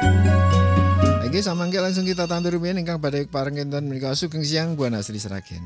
Oke, samangke langsung kita tampil rumiyin ingkang badhe pareng kinten menika sugeng siang Buana Sri Sragen.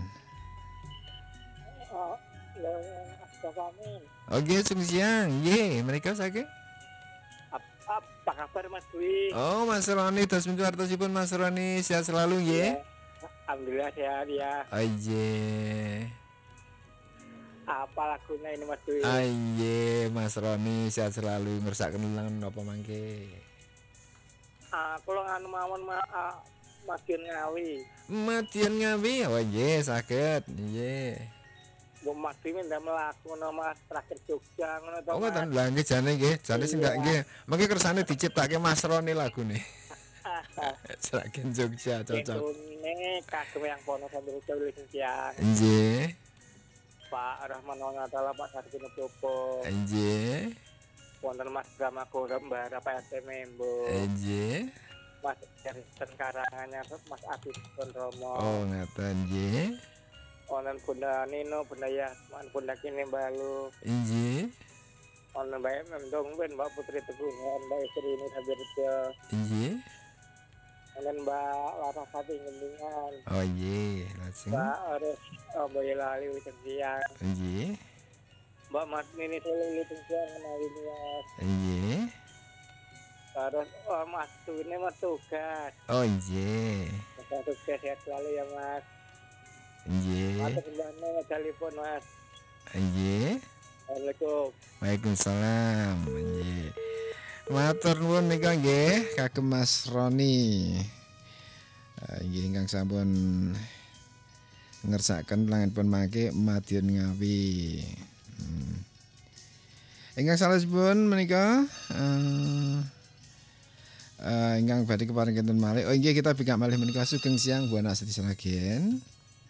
Oh, Amin. Oke, sugeng siang. Nggih, menika saking Apa kabar Mas Dwi? Oh, Mas Roni dos minggu artosipun Mas Roni sehat selalu nggih. Ya, alhamdulillah sehat ya. Aye. Apa lagunya ini Mas Dwi? Aye, Mas Roni sehat selalu ngersakaken lan napa mangke. Kula nganu mawon Madiun Ngawi. Madiun Ngawi. Oh nggih, saged. Nggih. Bu Mas Dwi minta mlaku Mas terakhir Jogja ngono to. Oh ngoten lha nggih jane nggih. Jane sing ndak nggih. Mengki kersane diciptake Mas Roni lagune. Sragen Jogja cocok. Ini kagem yang pono sambil jauh siang. Nggih. Pak Rahman Wangatalah Pak Sarjino Bopo. Nggih. Wonten Mas Drama Gora Mbara PRT Membo. Nggih. Mas Jaristen Karanganyar Mas Adis Romo. Oh ngaten nggih. Wonten Bunda Nino, Bunda Yasman, Bunda Kini Balu. Nggih. Wonten Mbak Mendong Ben, Mbak Putri Teguhan, Mbak Istri ini Sabirjo. Nggih. Wonten Mbak Larasati Ngendingan. Oh nggih, lajeng. Mbak Aris Boyolali Wicensiang. Nggih. Mbak Martini Solo Wicensiang menawi niat. Nggih. Terus Mas Tune Mas tugas. Oh nggih. Mas tugas sehat selalu ya Mas. Nggih. Matur nuwun telepon Mas. Nggih. Assalamualaikum. Waalaikumsalam. Nggih. Matur nuwun nika nggih kagem Mas Roni. Nggih ingkang sampun ngersakaken langenipun mangke Madiun Ngawi. Ingkang salehipun menika ingkang badhe kepareng kinten malih. Oh nggih kita bingak malih menika sugeng siang Buana Sri Sragen.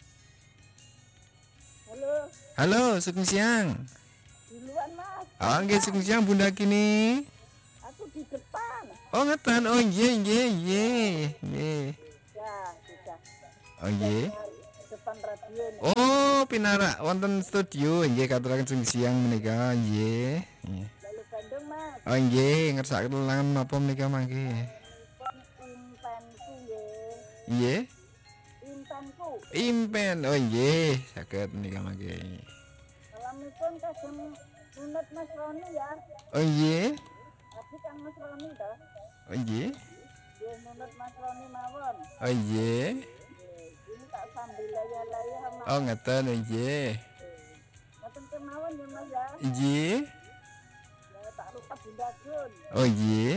Halo, sugeng siang. Duluan Mas. Oh nggih sugeng siang Bunda Kini. Aku di depan. Oh ngeten. Oh nggih. Nggih. Ya, sudah. Oh nggih. Depan radio. Oh, pinarak wonten studio nggih katuraken sing siang menika nggih. Lalu Bandung Mas. Oh nggih, ngersakaken langan napa menika mangke? Impenku nggih. Nggih. Impenku. Impen. Oh nggih, saged menika mangke. Assalamualaikum kagem Unut Mas Roni ya. Oh nggih. Tadi kan Mas Roni toh. Oh nggih. Nggih Unut Mas Roni mawon. Oh nggih. Ini tak sambil laya-laya sama. Oh ngeten nggih. Ngoten kemawon ya Mas ya. Nggih. Ya tak lupa Bunda Jun. Oh nggih.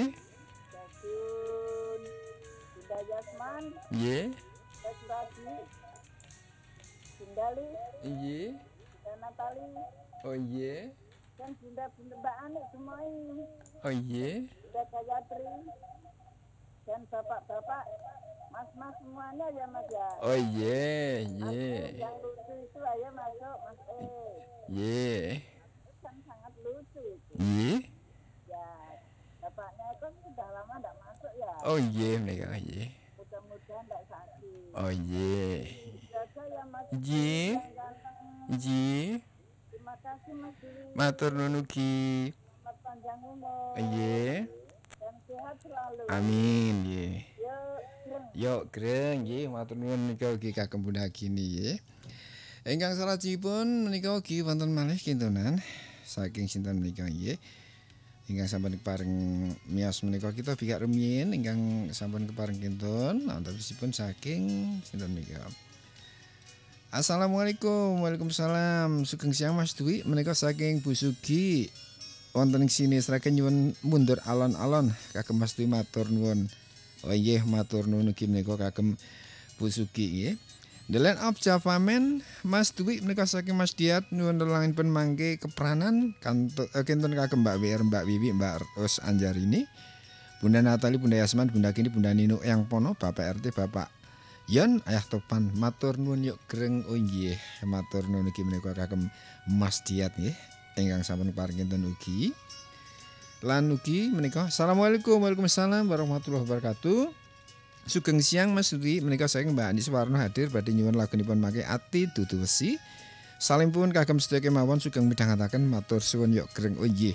Jun. Bunda Yasman. Nggih. Mas Radi. Bundali. Nggih. Dan Natali. Oh nggih. Dan bunda-bunda Mbak Anik semua ini. Oh nggih. Bunda Gayatri. Dan bapak-bapak. Mas-mas semuanya ya Mas ya. Oh nggih. Yang lucu itu ayo masuk Mas Nggih. Kan sangat lucu itu. Nggih. Ya, bapaknya itu sudah lama tidak masuk ya. Oh nggih menika nggih. Mudah-mudahan tidak sakit. Oh nggih. Jaga ya Mas. Nggih. Yang ganteng. Nggih. Terima kasih Mas Dwi. Matur nuwun ugi. Selamat panjang umur. Nggih. Dan sehat selalu. Amin nggih. Yuk, Yo greng nggih matur nuwun menika ugi kagem Bunda Gini nggih. Ingkang salajengipun menika ugi wonten malih kintunan saking sinten menika nggih. Ingkang sampun kepareng miyos menika kita bikak rumiyin ingkang sampun kepareng kintun antawisipun saking sinten menika. Assalamualaikum. Waalaikumsalam. Sugeng siang Mas Dwi menika saking Bu Sugi. Wonten ing sini Sragen nyuwun mundur alon-alon kagem Mas Dwi matur nuwun. Oh nggih matur nuwun ugi menika kagem Bu Sugi nggih. The Land of Javamen Mas Dwi menika saking Mas Diat nyuwun lelangipun mangke kepranan kinten kagem Mbak Wir, Mbak Wiwi, Mbak Ros Anjarini, Bunda Natali, Bunda Yasman, Bunda Kini, Bunda Nino Eyang Pono, Bapak RT, Bapak Yon Ayah Topan. Matur nuwun yuk greng. Oh nggih matur nuwun ugi menika kagem Mas Diat nggih ingkang sampun paring kinten ugi. Lan ugi menika Assalamualaikum. Waalaikumsalam warahmatullahi wabarakatuh. Sugeng siang Mas Dwi menika saking Mbak Andi Suwarno hadir badhe nyuwun lagunipun mangke Ati Dudu Wesi. Salim pun kagem sedaya kemawon sugeng midhangetaken matur suwun yok greng. Oh nggih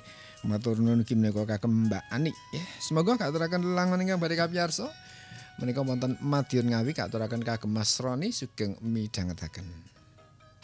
Matur nuwun ugi menika kagem Mbak Ani. Semoga katuraken lelangon ingkang badhe kapiyarsa. Menika wonten Madiun Ngawi katuraken kagem Mas Roni sugeng midhangetaken.